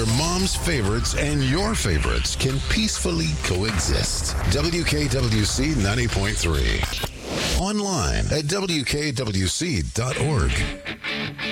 where mom's favorites and your favorites can peacefully coexist. WKWC 90.3. Online at WKWC.org.